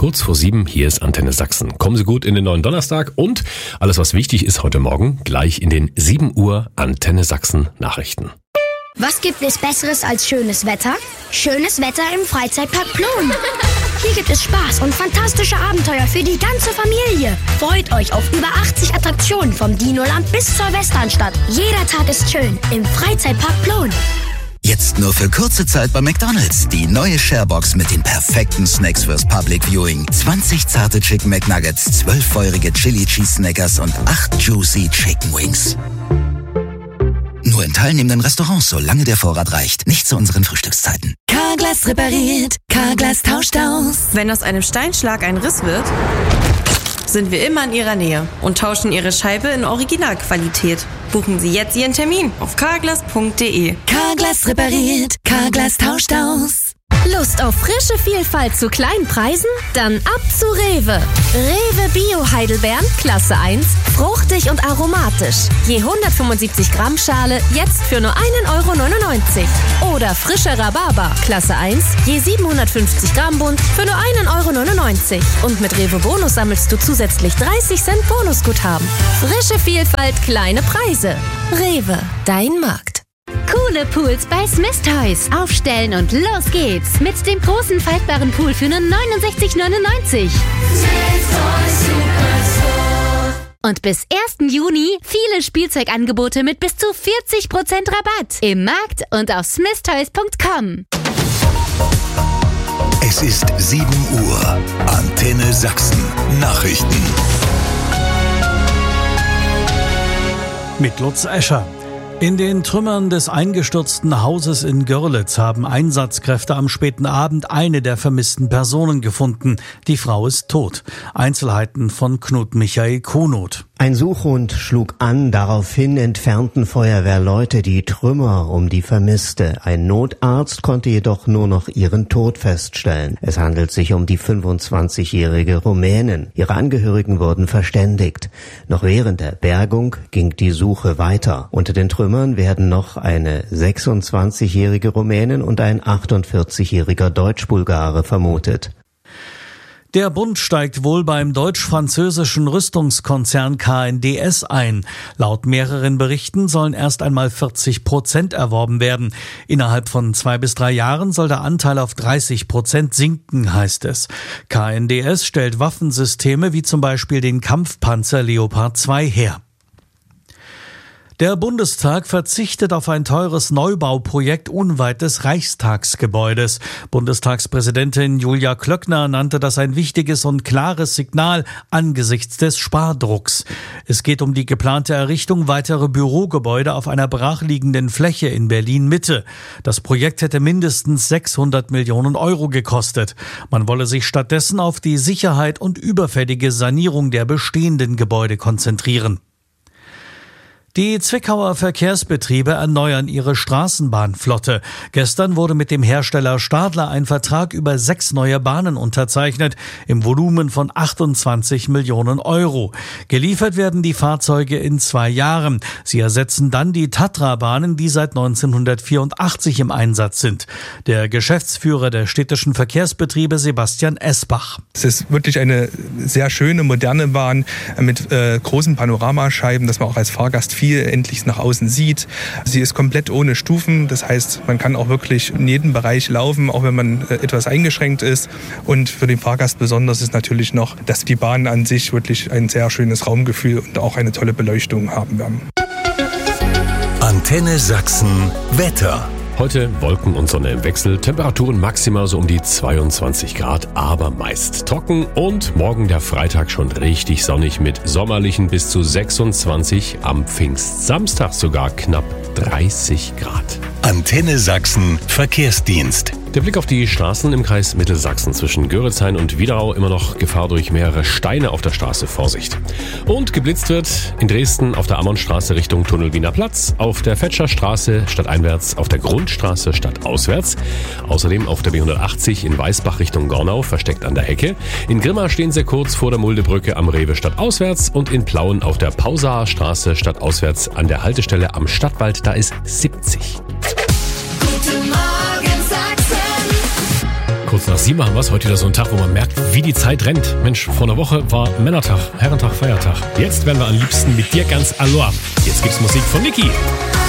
kurz vor 7, hier ist Antenne Sachsen. Kommen Sie gut in den neuen Donnerstag und alles, was wichtig ist heute Morgen, gleich in den 7 Uhr Antenne Sachsen Nachrichten. Was gibt es Besseres als schönes Wetter? Schönes Wetter im Freizeitpark Plon. Hier gibt es Spaß und fantastische Abenteuer für die ganze Familie. Freut euch auf über 80 Attraktionen vom Dinoland bis zur Westernstadt. Jeder Tag ist schön im Freizeitpark Plon. Jetzt nur für kurze Zeit bei McDonald's. Die neue Sharebox mit den perfekten Snacks fürs Public Viewing. 20 zarte Chicken McNuggets, 12 feurige Chili Cheese Snackers und 8 Juicy Chicken Wings. Nur in teilnehmenden Restaurants, solange der Vorrat reicht. Nicht zu unseren Frühstückszeiten. Carglass repariert, Carglass tauscht aus. Wenn aus einem Steinschlag ein Riss wird, sind wir immer in Ihrer Nähe und tauschen Ihre Scheibe in Originalqualität. Buchen Sie jetzt Ihren Termin auf carglass.de. Carglass repariert, Carglass tauscht aus. Lust auf frische Vielfalt zu kleinen Preisen? Dann ab zu Rewe. Rewe Bio Heidelbeeren, Klasse 1, fruchtig und aromatisch. Je 175 Gramm Schale, jetzt für nur 1,99 €. Oder frischer Rhabarber, Klasse 1, je 750 Gramm Bund, für nur 1,99 €. Und mit Rewe Bonus sammelst du zusätzlich 30 Cent Bonusguthaben. Frische Vielfalt, kleine Preise. Rewe, dein Markt. Coole Pools bei Smith Toys. Aufstellen und los geht's. Mit dem großen faltbaren Pool für nur 69,99 €. Und bis 1. Juni viele Spielzeugangebote mit bis zu 40% Rabatt. Im Markt und auf smithtoys.com. Es ist 7 Uhr. Antenne Sachsen. Nachrichten. Mit Lutz Escher. In den Trümmern des eingestürzten Hauses in Görlitz haben Einsatzkräfte am späten Abend eine der vermissten Personen gefunden. Die Frau ist tot. Einzelheiten von Knut Michael Konoth. Ein Suchhund schlug an, daraufhin entfernten Feuerwehrleute die Trümmer um die Vermisste. Ein Notarzt konnte jedoch nur noch ihren Tod feststellen. Es handelt sich um die 25-jährige Rumänin. Ihre Angehörigen wurden verständigt. Noch während der Bergung ging die Suche weiter. Unter den Trümmern werden noch eine 26-jährige Rumänin und ein 48-jähriger Deutsch-Bulgare vermutet. Der Bund steigt wohl beim deutsch-französischen Rüstungskonzern KNDS ein. Laut mehreren Berichten sollen erst einmal 40% erworben werden. Innerhalb von 2 bis 3 Jahren soll der Anteil auf 30% sinken, heißt es. KNDS stellt Waffensysteme wie zum Beispiel den Kampfpanzer Leopard 2 her. Der Bundestag verzichtet auf ein teures Neubauprojekt unweit des Reichstagsgebäudes. Bundestagspräsidentin Julia Klöckner nannte das ein wichtiges und klares Signal angesichts des Spardrucks. Es geht um die geplante Errichtung weiterer Bürogebäude auf einer brachliegenden Fläche in Berlin-Mitte. Das Projekt hätte mindestens 600 Millionen € gekostet. Man wolle sich stattdessen auf die Sicherheit und überfällige Sanierung der bestehenden Gebäude konzentrieren. Die Zwickauer Verkehrsbetriebe erneuern ihre Straßenbahnflotte. Gestern wurde mit dem Hersteller Stadler ein Vertrag über 6 neue Bahnen unterzeichnet, im Volumen von 28 Millionen €. Geliefert werden die Fahrzeuge in 2 Jahren. Sie ersetzen dann die Tatra-Bahnen, die seit 1984 im Einsatz sind. Der Geschäftsführer der städtischen Verkehrsbetriebe, Sebastian Esbach. Es ist wirklich eine sehr schöne, moderne Bahn mit großen Panoramascheiben, dass man auch als Fahrgast viel endlich nach außen sieht. Sie ist komplett ohne Stufen, das heißt, man kann auch wirklich in jedem Bereich laufen, auch wenn man etwas eingeschränkt ist. Und für den Fahrgast besonders ist natürlich noch, dass die Bahnen an sich wirklich ein sehr schönes Raumgefühl und auch eine tolle Beleuchtung haben werden. Antenne Sachsen Wetter. Heute Wolken und Sonne im Wechsel, Temperaturen maximal so um die 22 Grad, aber meist trocken und morgen der Freitag schon richtig sonnig mit sommerlichen bis zu 26, am Pfingstsamstag sogar knapp 30 Grad. Antenne Sachsen Verkehrsdienst. Der Blick auf die Straßen im Kreis Mittelsachsen zwischen Göritzhain und Wiederau, immer noch Gefahr durch mehrere Steine auf der Straße, Vorsicht. Und geblitzt wird in Dresden auf der Ammonsstraße Richtung Tunnel Wiener Platz, auf der Fetscherstraße stadteinwärts, auf der Grundstraße stadtauswärts, außerdem auf der B180 in Weißbach Richtung Gornau, versteckt an der Hecke. In Grimma stehen sie kurz vor der Muldebrücke am Rewe stadtauswärts und in Plauen auf der Pausaer Straße stadtauswärts an der Haltestelle am Stadtwald, da ist 70. Guten Morgen Sachsen. Kurz 7 haben wir es. Heute wieder so ein Tag, wo man merkt, wie die Zeit rennt. Mensch, vor einer Woche war Männertag, Herrentag, Feiertag. Jetzt wären wir am liebsten mit dir ganz allein. Jetzt gibt's Musik von Niki.